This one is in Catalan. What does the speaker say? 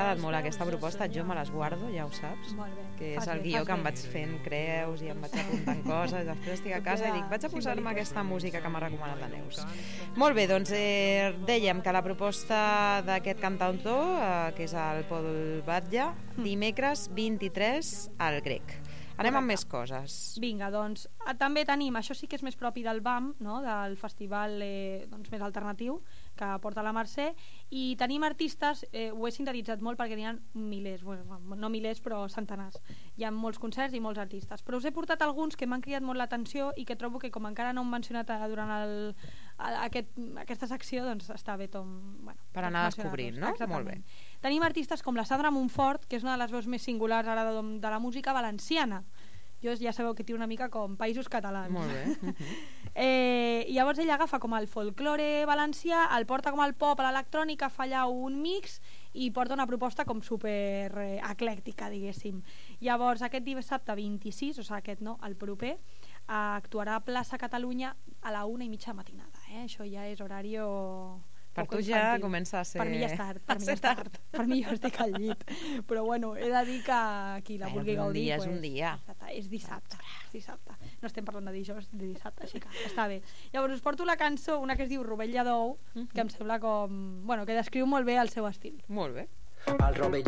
agradat molt aquesta proposta, jo me les guardo, ja ho saps, que és el guió que em vaig fent creus i em vaig apuntant coses, després estic a casa i dic, vaig a posar-me aquesta música que m'ha recomanat la Neus. Molt bé, doncs dèiem que la proposta d'aquest cantautor, que és el Pol Batlle, dimecres 23 al Grec. Anem amb més coses. Vinga, doncs, també tenim, això sí que és més propi del BAM, no? Del festival més alternatiu que porta la Mercè, i tenim artistes, ho he sintetitzat molt perquè n'hi ha milers, no milers però centenars, hi ha molts concerts i molts artistes, però us he portat alguns que m'han cridat molt l'atenció i que trobo que com encara no hem mencionat durant aquesta secció, doncs està bé per anar descobrint, no? Molt bé. Tenim artistes com la Sandra Montfort, que és una de les veus més singulars ara de la música valenciana. Jo ja sabeu que té una mica com Països Catalans. Molt bé. I llavors ella agafa com el folklore valencià, el porta com el pop a l'electrònica, fa allà un mix i porta una proposta com super eclèctica, diguéssim. Llavors aquest dissabte 26, o sigui aquest no, el proper, actuarà a Plaça Catalunya a la 1:30 matinada. Això ja és horari... Per tu ja comença a ser... Per mi ja és tard. Per mi jo estic al llit. Però bueno, he de dir que qui la vulgui gaudir... És un dia. És dissabte. No estem parlant de dijous, de dissabte, així que està bé. Llavors us porto la cançó, una que es diu Rovell d'Ou, que em sembla com... que descriu molt bé el seu estil. Molt bé. El rovell